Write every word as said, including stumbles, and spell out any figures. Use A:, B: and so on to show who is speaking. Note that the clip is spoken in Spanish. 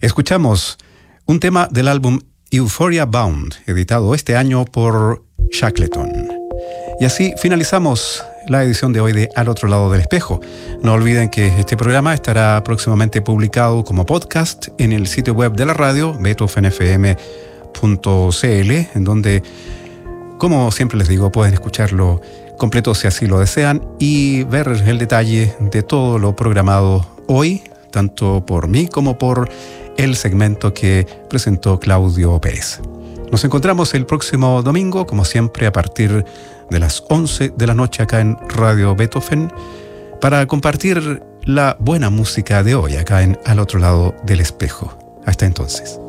A: Escuchamos un tema del álbum Euphoria Bound, editado este año por Shackleton. Y así finalizamos la edición de hoy de Al Otro Lado del Espejo. No olviden que este programa estará próximamente publicado como podcast en el sitio web de la radio, beethoven f m punto c l, en donde, como siempre les digo, pueden escucharlo completo si así lo desean y ver el detalle de todo lo programado hoy, tanto por mí como por el segmento que presentó Claudio Pérez. Nos encontramos el próximo domingo, como siempre, a partir de las once de la noche acá en Radio Beethoven, para compartir la buena música de hoy acá en Al Otro Lado del Espejo. Hasta entonces.